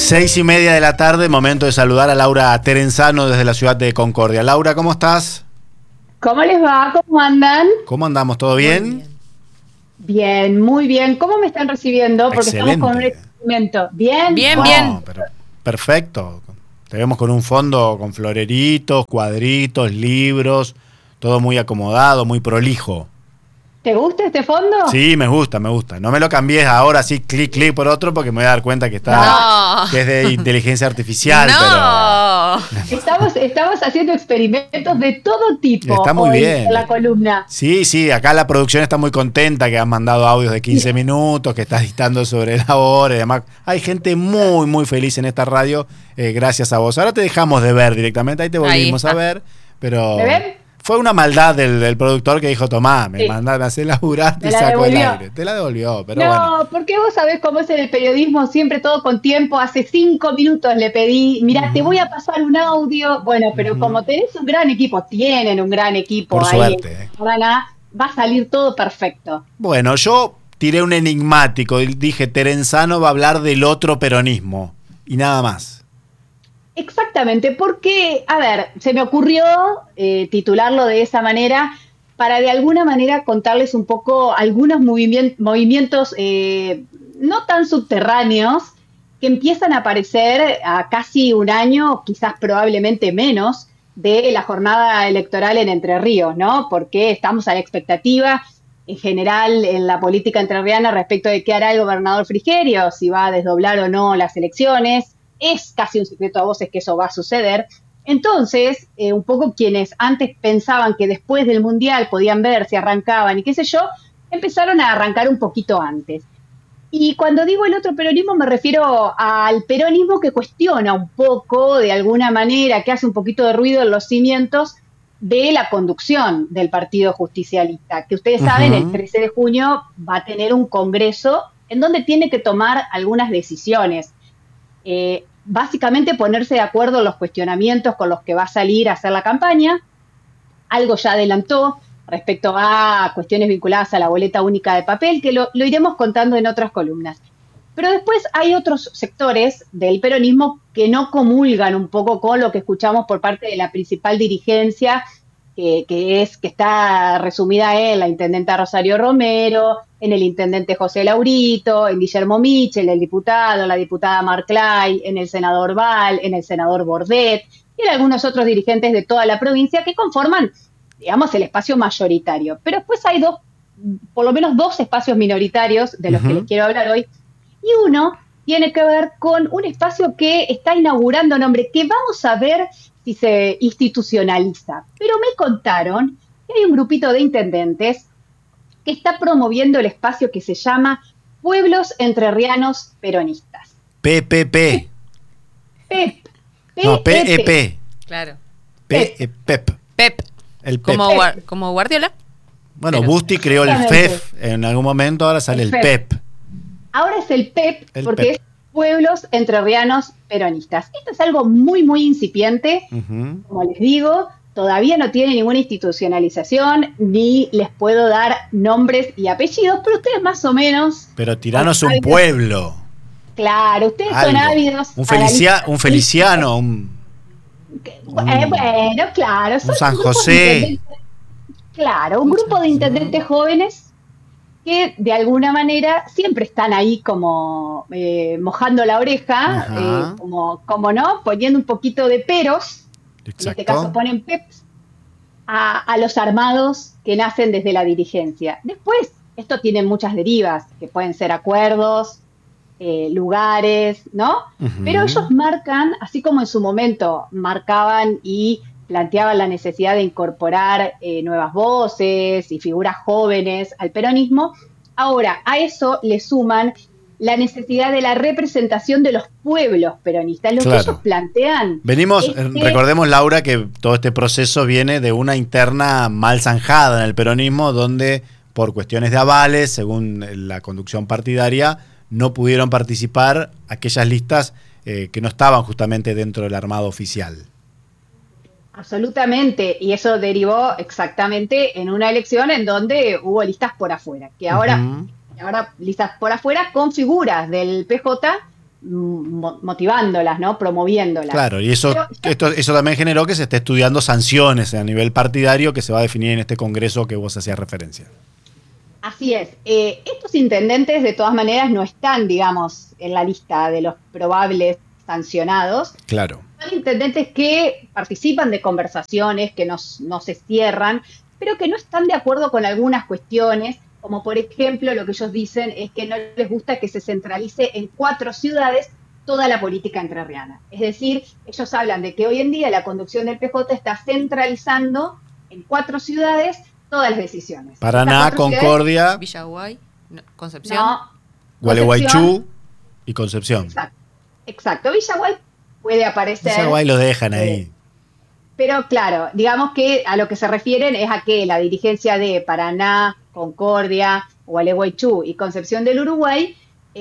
6:30 de la tarde, momento de saludar a Laura Terenzano desde la ciudad de Concordia. Laura, ¿cómo estás? ¿Cómo les va? ¿Cómo andan? ¿Cómo andamos? ¿Todo bien? Bien, muy bien. ¿Cómo me están recibiendo? Porque estamos con un Excelente. experimento. ¿Bien? Bien, No, bien. pero perfecto. Te vemos con un fondo con floreritos, cuadritos, libros, todo muy acomodado, muy prolijo. ¿Te gusta este fondo? Sí, me gusta, me gusta. No me lo cambies ahora así, clic por otro, porque me voy a dar cuenta que No. que es de inteligencia artificial, No. Estamos haciendo experimentos de todo tipo Está muy hoy bien. en la columna. Sí, acá la producción está muy contenta, que han mandado audios de 15 minutos, que está dictando sobre la hora y demás. Hay gente muy feliz en esta radio, gracias a vos. Ahora te dejamos de ver directamente, ahí te volvimos a ver, pero ¿Me ven? fue una maldad del productor que dijo, tomá, me Sí. mandaron a hacer laburar y Me la sacó el devolvió. aire. Te la devolvió, pero No, bueno. porque vos sabés cómo es en el periodismo, siempre todo con tiempo. Hace 5 minutos le pedí, mira, te voy a pasar un audio. Bueno, pero como tenés un gran equipo, tienen un gran equipo Por ahí suerte. en Paraná, va a salir todo perfecto. Bueno, yo tiré un enigmático, dije, Terenzano va a hablar del otro peronismo, y nada más. Exactamente, porque, a ver, se me ocurrió titularlo de esa manera para de alguna manera contarles un poco algunos movimientos no tan subterráneos que empiezan a aparecer a casi un año, quizás probablemente menos, de la jornada electoral en Entre Ríos, ¿no? Porque estamos a la expectativa en general en la política entrerriana respecto de qué hará el gobernador Frigerio, si va a desdoblar o no las elecciones. Es casi un secreto a voces que eso va a suceder. Entonces, un poco quienes antes pensaban que después del Mundial podían ver si arrancaban y qué sé yo, empezaron a arrancar un poquito antes. Y cuando digo el otro peronismo me refiero al peronismo que cuestiona un poco, de alguna manera, que hace un poquito de ruido en los cimientos de la conducción del Partido Justicialista, que ustedes saben, el 13 de junio va a tener un congreso en donde tiene que tomar algunas decisiones. Básicamente ponerse de acuerdo en los cuestionamientos con los que va a salir a hacer la campaña. Algo ya adelantó respecto a cuestiones vinculadas a la boleta única de papel, que lo iremos contando en otras columnas. Pero después hay otros sectores del peronismo que no comulgan un poco con lo que escuchamos por parte de la principal dirigencia, que está resumida en la intendenta Rosario Romero, en el intendente José Laurito, en Guillermo Michel, el diputado, la diputada Marclay, en el senador Val, en el senador Bordet y en algunos otros dirigentes de toda la provincia que conforman, digamos, el espacio mayoritario. Pero después hay por lo menos dos espacios minoritarios de los que les quiero hablar hoy, y uno tiene que ver con un espacio que está inaugurando nombre, que vamos a ver si se institucionaliza. Pero me contaron que hay un grupito de intendentes que está promoviendo el espacio que se llama Pueblos Entrerrianos Peronistas. PPP. PEP. No, PEP. Claro. PEP. Pep. El PEP. Como Guardiola. Bueno, Pero- Busti creó el FEF en algún momento, ahora sale el PEP. Ahora es el PEP El porque PEP. es Pueblos Entrerrianos Peronistas. Esto es algo muy incipiente, como les digo, todavía no tiene ninguna institucionalización, ni les puedo dar nombres y apellidos, pero ustedes más o menos... Pero tiranos un pueblo. Claro, ustedes son Algo. ávidos. Un Feliciano, Bueno, claro, son un San grupos de José. intendentes. Claro, un grupo de intendentes jóvenes que de alguna manera siempre están ahí como mojando la oreja, como no, poniendo un poquito de peros, Exacto. en este caso ponen peps, a los armados que nacen desde la dirigencia. Después, esto tiene muchas derivas, que pueden ser acuerdos, lugares, ¿no? Pero ellos marcan, así como en su momento marcaban y planteaban la necesidad de incorporar nuevas voces y figuras jóvenes al peronismo, ahora a eso le suman la necesidad de la representación de los pueblos peronistas. Lo que ellos plantean... Recordemos, Laura, que todo este proceso viene de una interna mal zanjada en el peronismo, donde por cuestiones de avales, según la conducción partidaria, no pudieron participar aquellas listas que no estaban justamente dentro del armado oficial. Absolutamente, y eso derivó exactamente en una elección en donde hubo listas por afuera, que ahora listas por afuera con figuras del PJ motivándolas, ¿no? Promoviéndolas. Claro, y eso también generó que se esté estudiando sanciones a nivel partidario que se va a definir en este congreso que vos hacías referencia. Así es. Estos intendentes, de todas maneras, no están, digamos, en la lista de los probables sancionados. Claro. Son intendentes que participan de conversaciones, que no se cierran, pero que no están de acuerdo con algunas cuestiones, como por ejemplo lo que ellos dicen es que no les gusta que se centralice en 4 ciudades toda la política entrerriana. Es decir, ellos hablan de que hoy en día la conducción del PJ está centralizando en 4 ciudades todas las decisiones. Paraná, Concordia, Villaguay, Concepción. No, Gualeguaychú y Concepción. Exacto. Villaguay puede aparecer. Villaguay lo dejan ahí. Pero claro, digamos que a lo que se refieren es a que la dirigencia de Paraná, Concordia, Gualeguaychú y Concepción del Uruguay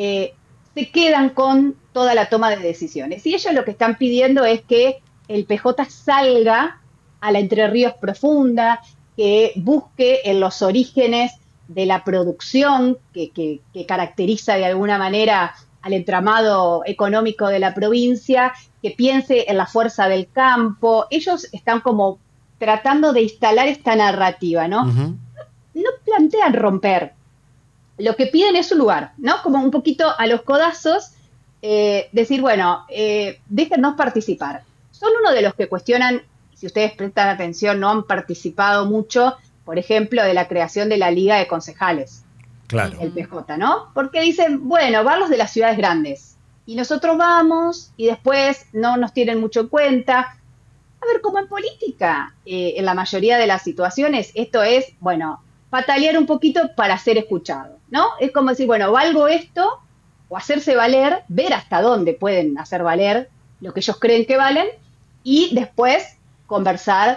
se quedan con toda la toma de decisiones. Y ellos lo que están pidiendo es que el PJ salga a la Entre Ríos profunda, que busque en los orígenes de la producción que caracteriza de alguna manera al entramado económico de la provincia, que piense en la fuerza del campo. Ellos están como tratando de instalar esta narrativa, ¿no? Uh-huh. No plantean romper. Lo que piden es un lugar, ¿no? Como un poquito a los codazos, decir, bueno, déjennos participar. Son uno de los que cuestionan, si ustedes prestan atención, no han participado mucho, por ejemplo, de la creación de la Liga de Concejales. Claro. El PJ, ¿no? Porque dicen, bueno, van los de las ciudades grandes. Y nosotros vamos y después no nos tienen mucho en cuenta. A ver, como en política, en la mayoría de las situaciones, esto es, bueno, patalear un poquito para ser escuchado, ¿no? Es como decir, bueno, valgo esto, o hacerse valer, ver hasta dónde pueden hacer valer lo que ellos creen que valen, y después conversar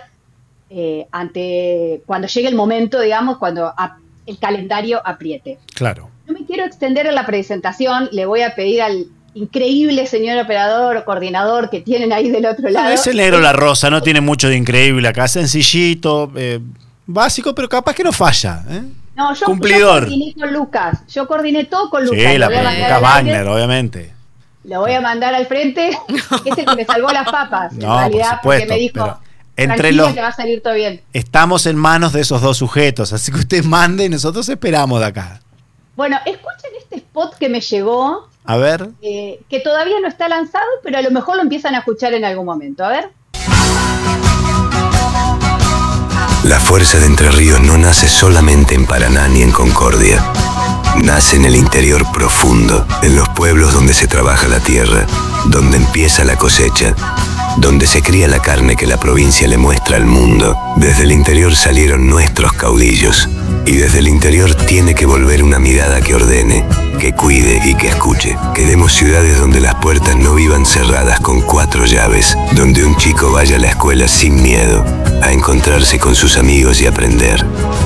cuando llegue el momento, digamos, cuando el calendario apriete. Claro. No me quiero extender en la presentación, le voy a pedir al increíble señor operador o coordinador que tienen ahí del otro lado. Es el negro La Rosa, no tiene mucho de increíble acá, sencillito, básico, pero capaz que no falla. No, yo coordiné con Lucas, yo coordiné todo con Lucas. Sí, Lucas Wagner, obviamente. Lo voy a mandar al frente, que es el que me salvó las papas, no, en realidad, por supuesto, porque me dijo, entre los que va a salir todo bien. Estamos en manos de esos dos sujetos, así que usted mande y nosotros esperamos de acá. Bueno, escuchen este spot que me llegó. A ver. Que todavía no está lanzado, pero a lo mejor lo empiezan a escuchar en algún momento. A ver. La fuerza de Entre Ríos no nace solamente en Paraná ni en Concordia. Nace en el interior profundo, en los pueblos donde se trabaja la tierra, donde empieza la cosecha, donde se cría la carne que la provincia le muestra al mundo. Desde el interior salieron nuestros caudillos, y desde el interior tiene que volver una mirada que ordene, que cuide y que escuche. Queremos ciudades donde las puertas no vivan cerradas con 4 llaves, donde un chico vaya a la escuela sin miedo, a encontrarse con sus amigos y aprender.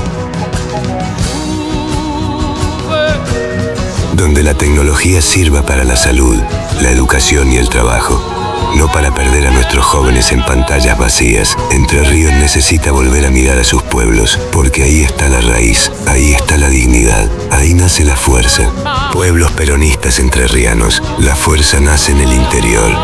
Donde la tecnología sirva para la salud, la educación y el trabajo, no para perder a nuestros jóvenes en pantallas vacías. Entre Ríos necesita volver a mirar a sus pueblos, porque ahí está la raíz, ahí está la dignidad, ahí nace la fuerza. Pueblos peronistas entrerrianos, la fuerza nace en el interior.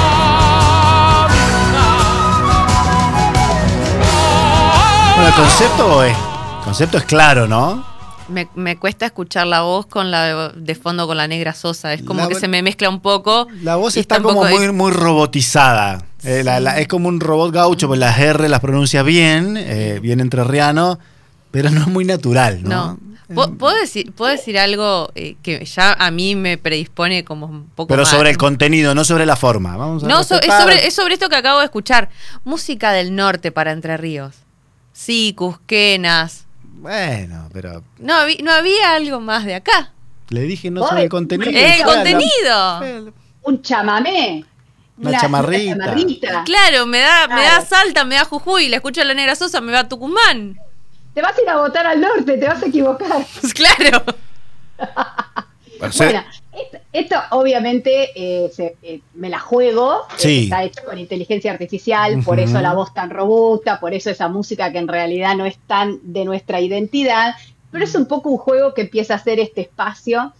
Bueno, el concepto es claro, ¿no? Me cuesta escuchar la voz con la de fondo con la Negra Sosa. Es como que se me mezcla un poco. La voz está como muy robotizada. Sí. Es como un robot gaucho, pues las R las pronuncia bien, bien entrerriano, pero no es muy natural, ¿no? ¿Puedo decir algo que ya a mí me predispone como un poco pero más? Sobre el contenido, no sobre la forma. Vamos a es sobre esto que acabo de escuchar. Música del norte para Entre Ríos. Sí, cusquenas. Bueno, pero... No había algo más de acá. Le dije no sobre el contenido. ¡El contenido! Un chamamé. Una chamarrita. Claro, me da Salta, me da Jujuy, le escucho a la Negra Sosa, me va a Tucumán. Te vas a ir a votar al norte, te vas a equivocar. Claro. Bueno, esto obviamente me la juego, sí. Está hecho con inteligencia artificial, por eso la voz tan robusta, por eso esa música que en realidad no es tan de nuestra identidad, pero es un poco un juego que empieza a hacer este espacio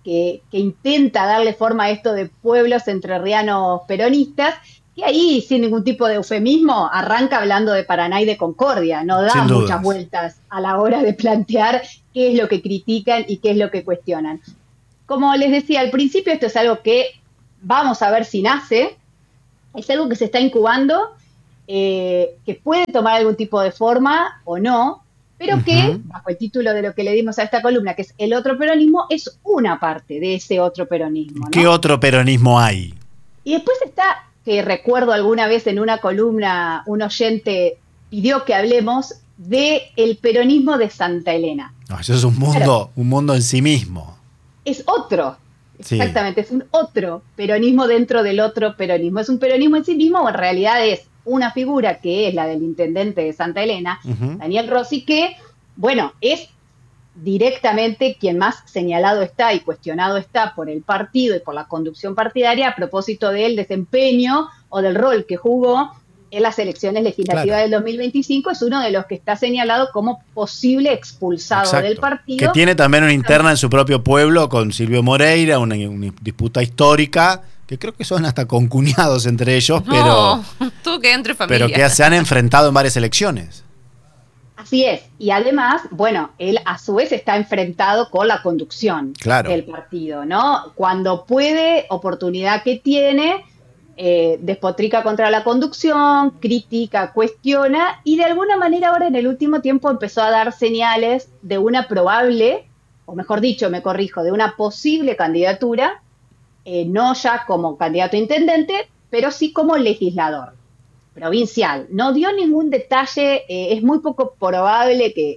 que intenta darle forma a esto de pueblos entrerrianos peronistas, que ahí, sin ningún tipo de eufemismo, arranca hablando de Paraná y de Concordia, no da Sin dudas. muchas vueltas a la hora de plantear qué es lo que critican y qué es lo que cuestionan. Como les decía al principio, esto es algo que vamos a ver si nace, es algo que se está incubando, que puede tomar algún tipo de forma o no, pero que, bajo el título de lo que le dimos a esta columna, que es el otro peronismo, es una parte de ese otro peronismo, ¿no? ¿Qué otro peronismo hay? Y después está, que recuerdo alguna vez en una columna, un oyente pidió que hablemos de el peronismo de Santa Elena. No, eso es un mundo, Claro. un mundo en sí mismo. Es otro, Sí. exactamente, es un otro peronismo dentro del otro peronismo. Es un peronismo en sí mismo, o en realidad es una figura que es la del intendente de Santa Elena, Daniel Rossi, que, bueno, es directamente quien más señalado está y cuestionado está por el partido y por la conducción partidaria a propósito del desempeño o del rol que jugó en las elecciones legislativas del 2025, es uno de los que está señalado como posible expulsado Exacto. del partido. Que tiene también una interna en su propio pueblo con Silvio Moreira, una disputa histórica, que creo que son hasta concuñados entre ellos, No, tú que entre familia. pero que se han enfrentado en varias elecciones. Así es, y además, bueno, él a su vez está enfrentado con la conducción del partido, ¿no? Cuando puede, oportunidad que tiene, despotrica contra la conducción, critica, cuestiona, y de alguna manera ahora en el último tiempo empezó a dar señales de una probable, o mejor dicho, me corrijo, de una posible candidatura, no ya como candidato a intendente, pero sí como legislador provincial. No dio ningún detalle, es muy poco probable que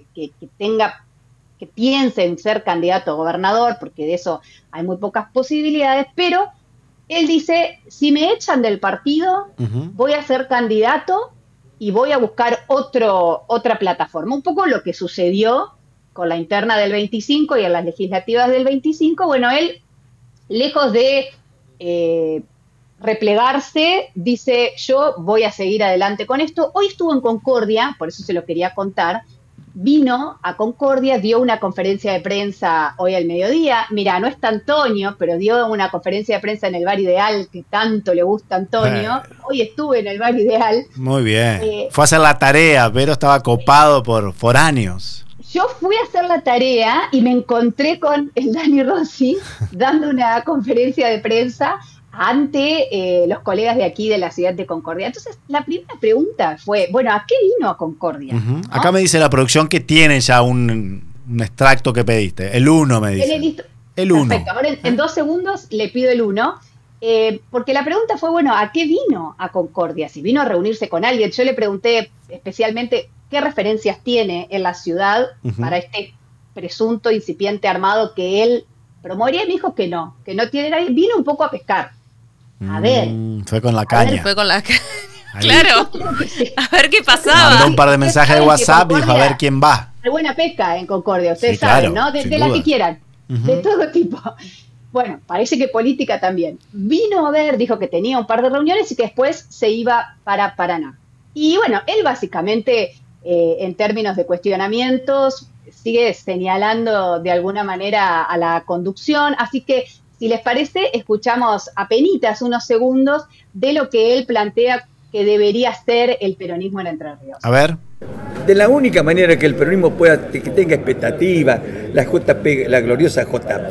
piense en ser candidato a gobernador, porque de eso hay muy pocas posibilidades, pero él dice, si me echan del partido, voy a ser candidato y voy a buscar otra plataforma. Un poco lo que sucedió con la interna del 25 y en las legislativas del 25, bueno, él, lejos de replegarse, dice, yo voy a seguir adelante con esto. Hoy estuvo en Concordia, por eso se lo quería contar, vino a Concordia, dio una conferencia de prensa hoy al mediodía. Mira, no está Antonio, pero dio una conferencia de prensa en el Bar Ideal, que tanto le gusta a Antonio. Hoy estuve en el Bar Ideal. Muy bien. Fue a hacer la tarea, pero estaba copado por foráneos. Yo fui a hacer la tarea y me encontré con el Dani Rossi dando una conferencia de prensa ante los colegas de aquí de la ciudad de Concordia. Entonces, la primera pregunta fue, bueno, ¿a qué vino a Concordia? ¿No? Acá me dice la producción que tienen ya un extracto que pediste. El 1 me dice. El 1. Perfecto, ahora en 2 segundos le pido el 1. Porque la pregunta fue, bueno, ¿a qué vino a Concordia? Si vino a reunirse con alguien. Yo le pregunté especialmente qué referencias tiene en la ciudad para este presunto incipiente armado que él promovería, y me dijo que no tiene nadie. Vino un poco a pescar. A ver. Fue con la caña. Fue con la caña. Claro. A ver qué pasaba. Mandó un par de mensajes de WhatsApp y dijo a ver quién va. Hay buena pesca en Concordia, ustedes Sí, claro, saben, ¿no? De la que quieran. De todo tipo. Bueno, parece que política también. Vino a ver, dijo que tenía un par de reuniones y que después se iba para Paraná. Y bueno, él básicamente, en términos de cuestionamientos, sigue señalando de alguna manera a la conducción. Así que, si les parece, escuchamos apenitas unos segundos de lo que él plantea que debería ser el peronismo en Entre Ríos. A ver. De la única manera que el peronismo pueda, que tenga expectativa, la JP, la gloriosa JP,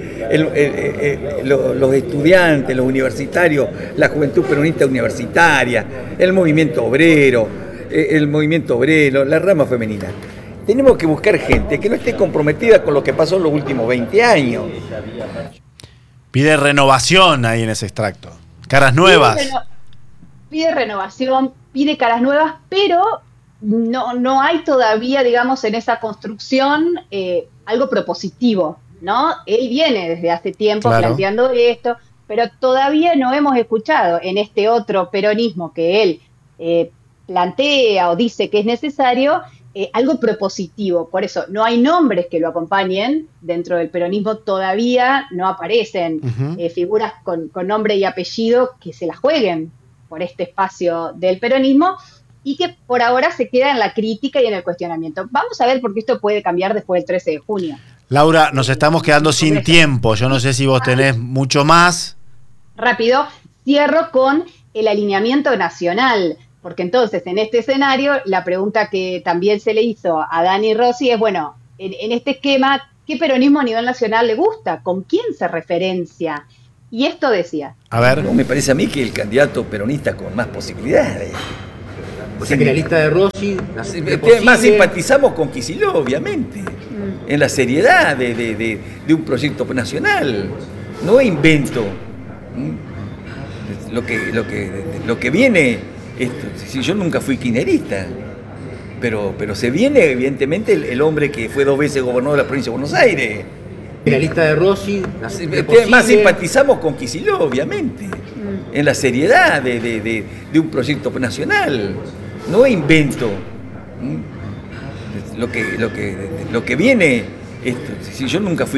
los estudiantes, los universitarios, la juventud peronista universitaria, el movimiento obrero, la rama femenina. Tenemos que buscar gente que no esté comprometida con lo que pasó en los últimos 20 años. Pide renovación ahí en ese extracto. Caras nuevas. Pide renovación, pide caras nuevas, pero no hay todavía, digamos, en esa construcción algo propositivo, ¿no? Él viene desde hace tiempo planteando esto, pero todavía no hemos escuchado en este otro peronismo que él plantea o dice que es necesario algo propositivo. Por eso no hay nombres que lo acompañen dentro del peronismo, todavía no aparecen figuras con nombre y apellido que se la jueguen por este espacio del peronismo y que por ahora se queda en la crítica y en el cuestionamiento. Vamos a ver, porque esto puede cambiar después del 13 de junio. Laura, nos estamos quedando sin tiempo. Yo no sé si vos tenés mucho más. Rápido, cierro con el alineamiento nacional, porque entonces en este escenario la pregunta que también se le hizo a Dani Rossi es, bueno, en este esquema, ¿qué peronismo a nivel nacional le gusta? ¿Con quién se referencia? Y esto decía. A ver. No, me parece a mí que el candidato peronista con más posibilidades. O sea que la lista de Rossi... Más simpatizamos con Kicillof, obviamente. En la seriedad de un proyecto nacional. No invento. Lo que viene, si yo nunca fui kirchnerista, pero se viene evidentemente el hombre que fue 2 veces gobernador de la provincia de Buenos Aires. La lista de Rossi... Más simpatizamos con Kicillof, obviamente. En la seriedad de un proyecto nacional. No invento. Lo que viene, si yo nunca fui